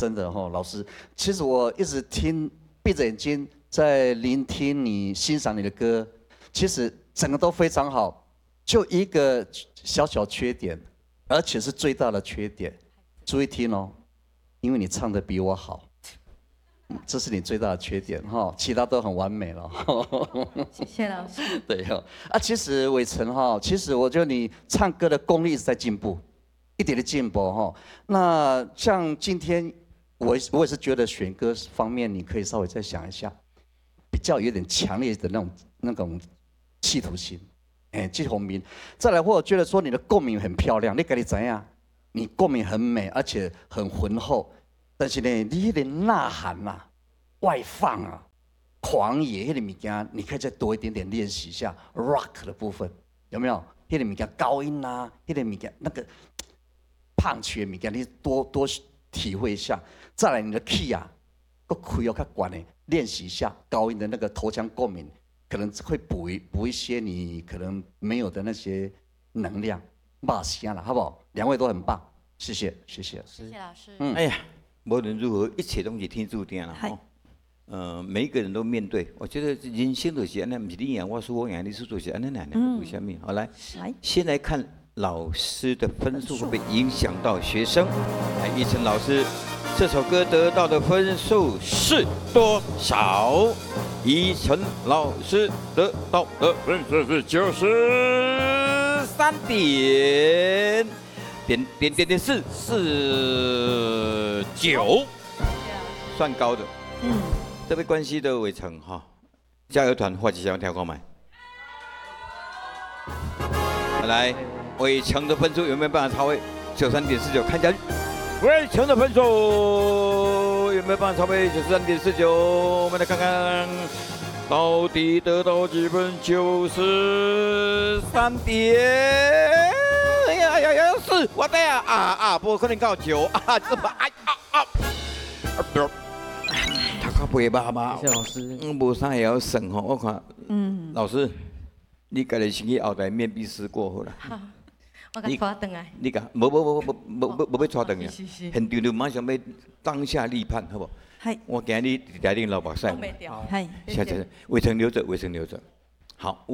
真的哈，老师，其实我一直闭着眼睛在聆听你欣赏你的歌，其实整个都非常好，就一个小小缺点，而且是最大的缺点。注意听哦，因为你唱的比我好，这是你最大的缺点哈，其他都很完美了。 谢谢老师。 对哈，其实伟成哈，其实我觉得你唱歌的功力一直在进步，一点的进步哈。那像今天我也是觉得选歌方面，你可以稍微再想一下，比较有点强烈的那种企图心，季鸿明。再来，我觉得说你的共鸣很漂亮，你感觉怎样？你共鸣很美，而且很浑厚，但是呢，你的呐喊啊、外放啊、狂野那个物件，你可以再多一点点练习一下 rock 的部分，有没有？那个物件高音啊，那个物件那个胖曲的物件，你多体会一下。再来，你的 key 啊，个开要较管的，练习一下高音的那个头腔共鸣，可能会补一些你可能没有的那些能量。把声了，好不好？两位都很棒，谢谢，谢谢。 谢谢老师。 哎呀，无论如何，一切东西天注定了哈。每一个人都面对，我觉得人生就是安尼，不是你赢我输我赢，你输就是安尼奶奶。为什么？好来，先来看老师的分数会不会影响到学生？来，奕晨老师，这首歌得到的分数是多少？奕晨老师得到的分数是93点49，算高的。这位关系的伟成哈，加油团或者想跳看买。来，伟成的分数有没有办法超越93.49？看下去，伟成的分数有没有办法超越93.49？我们来看看。到底得到几分？93点，哎呀，4，我的啊，不可能到9啊，这么他靠背吧嘛。 谢谢老师。 无啥也要省吼，我看。老师，你家己先去后台面壁思过好啦。 好，我甲拖转来。 你讲，无要拖转呀，现场就马上要当下立判，好不？我今日在你流目屎。 弄袂掉。 下伟成留着，好。